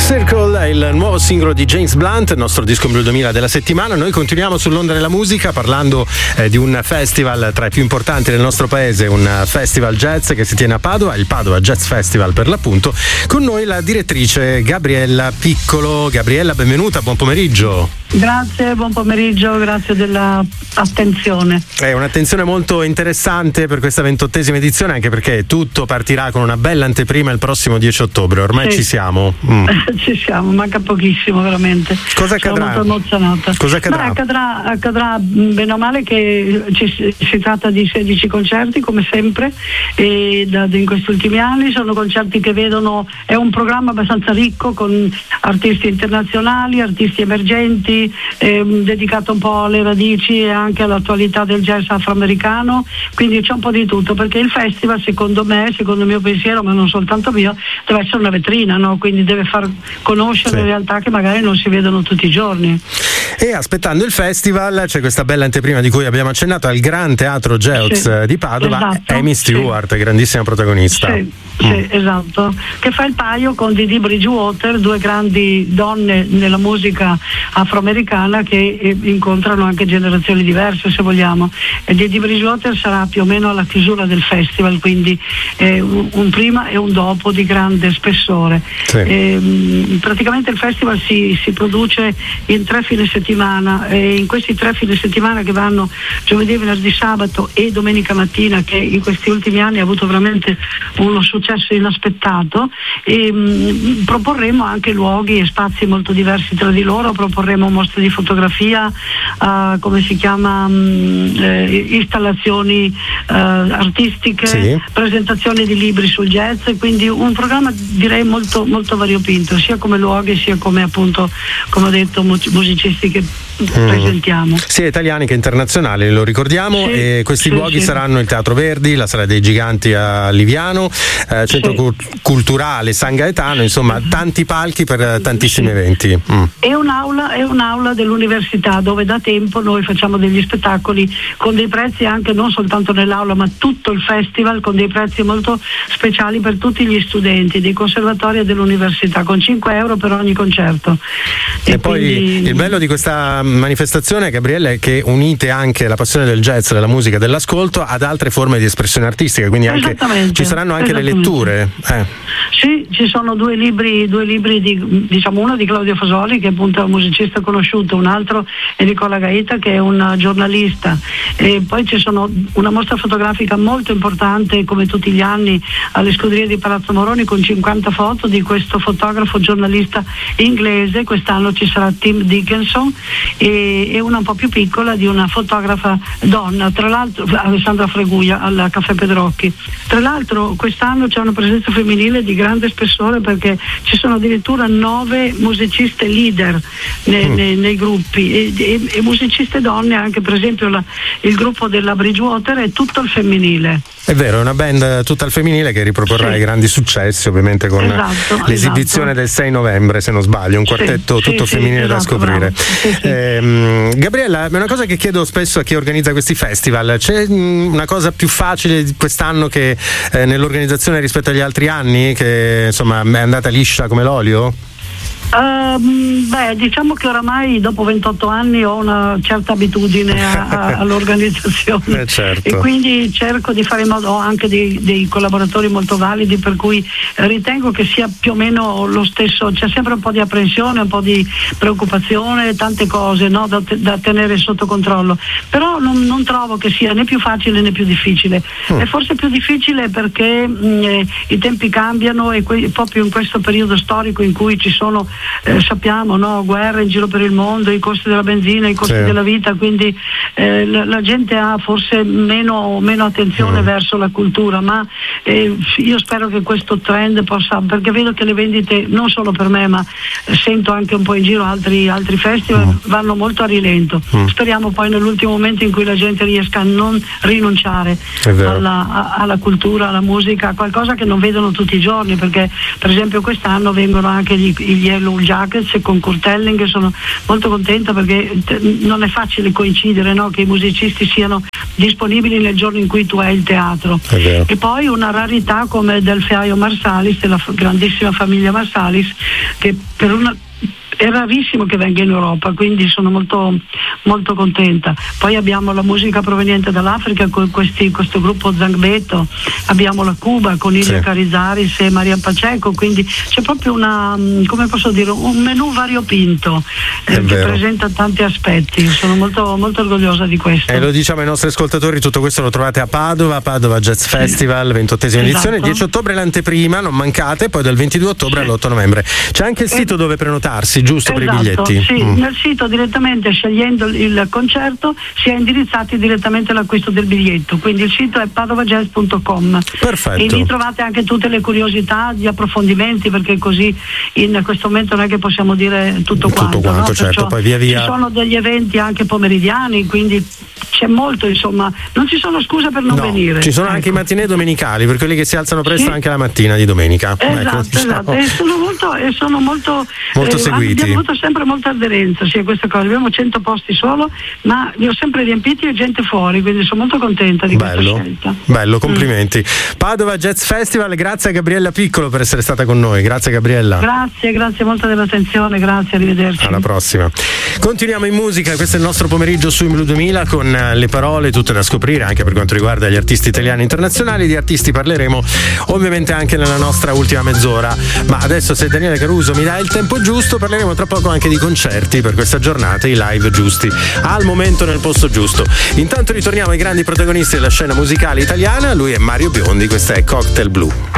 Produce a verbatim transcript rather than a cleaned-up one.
Circle è il nuovo singolo di James Blunt, il nostro disco Blue duemila della settimana. Noi continuiamo sull'onda della musica parlando eh, di un festival tra i più importanti del nostro paese, un festival jazz che si tiene a Padova, il Padova Jazz Festival per l'appunto. Con noi la direttrice Gabriella Piccolo. Gabriella, benvenuta, buon pomeriggio. Grazie, buon pomeriggio, grazie dell'attenzione. È un'attenzione molto interessante per questa ventottesima edizione, anche perché tutto partirà con una bella anteprima il prossimo dieci ottobre. Ormai sì. ci siamo. Mm. Ci siamo, manca pochissimo veramente. Cosa accadrà? Sono molto emozionata. Cosa accadrà? Beh, accadrà, accadrà bene o male che ci, si tratta di sedici concerti come sempre e da, in questi ultimi anni. Sono concerti che vedono, è un programma abbastanza ricco con artisti internazionali, artisti emergenti, eh, dedicato un po' alle radici e anche all'attualità del jazz afroamericano, quindi c'è un po' di tutto, perché il festival secondo me, secondo il mio pensiero, ma non soltanto mio, deve essere una vetrina, no? Quindi deve far conoscere sì. realtà che magari non si vedono tutti i giorni. E aspettando il festival c'è questa bella anteprima di cui abbiamo accennato al Gran Teatro Geoz sì. di Padova, esatto. Amy Stewart, sì. grandissima protagonista. Sì. Sì, mm. esatto, che fa il paio con Dee Dee Bridgewater, due grandi donne nella musica afroamericana che eh, incontrano anche generazioni diverse, se vogliamo. E Dee Dee Bridgewater sarà più o meno alla chiusura del festival, quindi eh, un, un prima e un dopo di grande spessore. Sì. E, praticamente il festival si, si produce in tre fine settimana, e in questi tre fine settimana che vanno giovedì, venerdì, sabato e domenica mattina, che in questi ultimi anni ha avuto veramente uno successo inaspettato, e mh, proporremo anche luoghi e spazi molto diversi tra di loro. Proporremo mostre di fotografia, uh, come si chiama, mh, eh, installazioni uh, artistiche, sì. presentazioni di libri sul jazz, quindi un programma direi molto, molto variopinto, sia come luoghi sia come appunto, come ho detto, musicisti che mm. presentiamo, sia italiani che internazionali, lo ricordiamo. Sì, e questi sì, luoghi sì. saranno il Teatro Verdi, la Sala dei Giganti a Liviano, eh, Centro sì. Culturale San Gaetano, insomma tanti palchi per tantissimi sì. eventi. Mm. È un'aula, è un'aula dell'università dove da tempo noi facciamo degli spettacoli con dei prezzi anche non soltanto nell'aula, ma tutto il festival con dei prezzi molto speciali per tutti gli studenti dei conservatori e dell'università, con cinque euro per ogni concerto. E, e poi quindi... il bello di questa manifestazione, Gabriella, è che unite anche la passione del jazz, della musica, dell'ascolto ad altre forme di espressione artistica, quindi anche, ci saranno anche le letture. Eh. Sì, ci sono due libri, due libri di, diciamo, uno di Claudio Fasoli, che appunto è un musicista conosciuto, un altro è Nicola Gaeta, che è un giornalista, e poi ci sono una mostra fotografica molto importante come tutti gli anni alle Scuderie di Palazzo Moroni, con cinquanta foto di questo fotografo giornalista inglese. Quest'anno ci sarà Tim Dickinson, e, e una un po' più piccola di una fotografa donna, tra l'altro Alessandra Freguia al Caffè Pedrocchi. Tra l'altro quest'anno c'è una presenza femminile di grande spessore, perché ci sono addirittura nove musiciste leader nei, mm. nei, nei gruppi e, e, e musiciste donne anche, per esempio la, il gruppo della Bridgewater è tutto il femminile. È vero, è una band tutta al femminile che riproporrà sì. i grandi successi, ovviamente con esatto, l'esibizione esatto. del sei novembre, se non sbaglio, un quartetto sì, tutto sì, femminile sì, da esatto, scoprire. Sì, sì. Eh, Gabriella, è una cosa che chiedo spesso a chi organizza questi festival: c'è mh, una cosa più facile quest'anno che eh, nell'organizzazione rispetto agli altri anni, che insomma è andata liscia come l'olio? Uh, beh, diciamo che oramai dopo ventotto anni ho una certa abitudine a, a, all'organizzazione eh certo. e quindi cerco di fare in modo, ho anche dei, dei collaboratori molto validi, per cui ritengo che sia più o meno lo stesso. C'è sempre un po' di apprensione, un po' di preoccupazione, tante cose, no, da, da tenere sotto controllo, però non, non trovo che sia né più facile né più difficile. mm. È forse più difficile perché mh, i tempi cambiano, e que- proprio in questo periodo storico in cui ci sono Eh, sappiamo, no, guerre in giro per il mondo, i costi della benzina, i costi sì. della vita, quindi eh, la, la gente ha forse meno, meno attenzione mm. verso la cultura, ma eh, io spero che questo trend possa, perché vedo che le vendite non solo per me, ma eh, sento anche un po' in giro altri, altri festival mm. vanno molto a rilento. mm. Speriamo poi nell'ultimo momento in cui la gente riesca a non rinunciare alla, a, alla cultura, alla musica, qualcosa che non vedono tutti i giorni, perché per esempio quest'anno vengono anche gli, gli Blue Jackets e con Kurt Elling. Sono molto contenta perché non è facile coincidere, no? Che i musicisti siano disponibili nel giorno in cui tu hai il teatro. E poi una rarità come del Feaio Marsalis, della f- grandissima famiglia Marsalis, che per una è rarissimo che venga in Europa, quindi sono molto, molto contenta. Poi abbiamo la musica proveniente dall'Africa con questi, questo gruppo Zangbeto, abbiamo la Cuba con Ilya sì. Carizaris e Maria Pacheco, quindi c'è proprio una, come posso dire, un menù variopinto eh, che presenta tanti aspetti. Sono molto, molto orgogliosa di questo. E lo diciamo ai nostri ascoltatori, tutto questo lo trovate a Padova, Padova Jazz Festival, ventottesima esatto. edizione, dieci ottobre l'anteprima, non mancate, poi dal ventidue ottobre sì. all'otto novembre. C'è anche il sito e... dove prenotarsi, giusto, esatto, per i biglietti? Sì, mm. nel sito direttamente, scegliendo il concerto si è indirizzati direttamente all'acquisto del biglietto, quindi il sito è padova jazz punto com. Perfetto. E lì trovate anche tutte le curiosità, gli approfondimenti, perché così in questo momento non è che possiamo dire tutto quanto, tutto quanto no? certo, poi via via ci sono degli eventi anche pomeridiani, quindi c'è molto, insomma, non ci sono scuse per non no, venire. Ci sono ecco. anche i mattinè domenicali per quelli che si alzano presto sì. anche la mattina di domenica. Esatto, ecco, diciamo. esatto. E sono molto, e sono molto, molto eh, seguiti. Abbiamo avuto sempre molta aderenza, sì, a questa cosa. Abbiamo cento posti solo, ma li ho sempre riempiti e gente fuori, quindi sono molto contenta di bello, questa scelta. Bello, complimenti. Mm. Padova Jazz Festival, grazie a Gabriella Piccolo per essere stata con noi. Grazie Gabriella. Grazie, grazie molto dell'attenzione, grazie, arrivederci. Alla prossima. Continuiamo in musica, questo è il nostro pomeriggio su In Blu duemila con le parole tutte da scoprire anche per quanto riguarda gli artisti italiani e internazionali. Di artisti parleremo ovviamente anche nella nostra ultima mezz'ora, ma adesso, se Daniele Caruso mi dà il tempo giusto, parleremo tra poco anche di concerti per questa giornata, i live giusti al momento nel posto giusto. Intanto ritorniamo ai grandi protagonisti della scena musicale italiana. Lui è Mario Biondi, questa è Cocktail Blue.